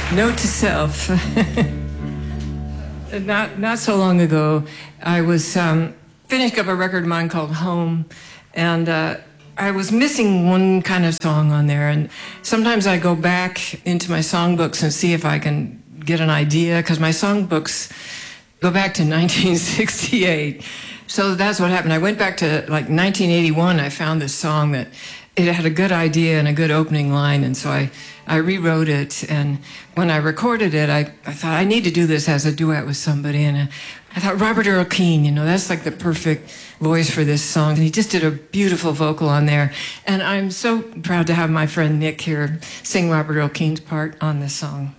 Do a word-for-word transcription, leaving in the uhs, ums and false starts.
Note to self. not not so long ago, I was um, finishing up a record of mine called Home, and uh, I was missing one kind of song on there. And sometimes I go back into my songbooks and see if I can get an idea, because my songbooks go back to nineteen sixty-eight. So that's what happened. I went back to like nineteen eighty-one. I found this song that it had a good idea and a good opening line, and so I, I rewrote it. And when I recorded it, I, I thought I need to do this as a duet with somebody. And I, I thought Robert Earl Keen, you know, that's like the perfect voice for this song. And he just did a beautiful vocal on there. And I'm so proud to have my friend Nick here sing Robert Earl Keen's part on this song.